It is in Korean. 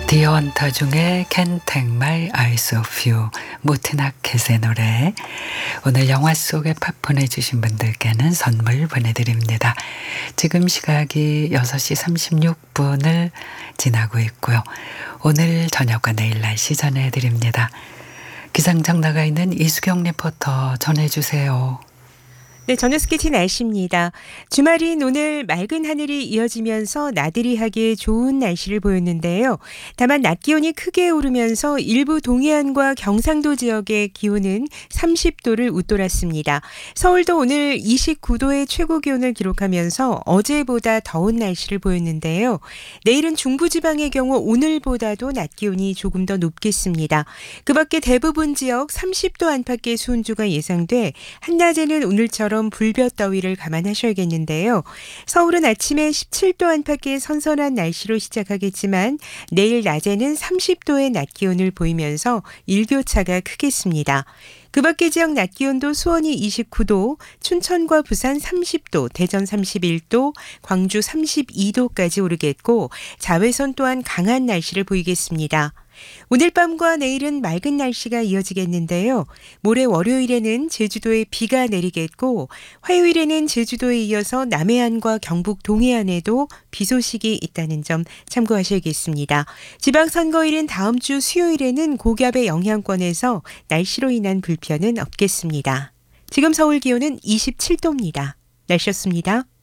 디언타 중에 Can't Take My Eyes Off You, 모트나켓의 노래. 오늘 영화 속에 팝 보내주신 분들께는 선물 보내드립니다. 지금 시각이 6시 36분을 지나고 있고요. 오늘 저녁과 내일 날씨 전해드립니다. 기상청 나가 있는 이수경 리포터 전해주세요. 네, 저녁 스케치 날씨입니다. 주말인 오늘 맑은 하늘이 이어지면서 나들이 하기에 좋은 날씨를 보였는데요. 다만 낮 기온이 크게 오르면서 일부 동해안과 경상도 지역의 기온은 30도를 웃돌았습니다. 서울도 오늘 29도의 최고 기온을 기록하면서 어제보다 더운 날씨를 보였는데요. 내일은 중부지방의 경우 오늘보다도 낮 기온이 조금 더 높겠습니다. 그 밖에 대부분 지역 30도 안팎의 수온주가 예상돼 한낮에는 오늘처럼 불볕 더위를 감안하셔야겠는데요. 서울은 아침에 17도 안팎의 선선한 날씨로 시작하겠지만 내일 낮에는 30도의 낮 기온을 보이면서 일교차가 크겠습니다. 그 밖의 지역 낮 기온도 수원이 29도, 춘천과 부산 30도, 대전 31도, 광주 32도까지 오르겠고 자외선 또한 강한 날씨를 보이겠습니다. 오늘 밤과 내일은 맑은 날씨가 이어지겠는데요. 모레 월요일에는 제주도에 비가 내리겠고 화요일에는 제주도에 이어서 남해안과 경북 동해안에도 비 소식이 있다는 점 참고하셔야겠습니다. 지방선거일인 다음 주 수요일에는 고기압의 영향권에서 날씨로 인한 불편은 없겠습니다. 지금 서울 기온은 27도입니다. 날씨였습니다.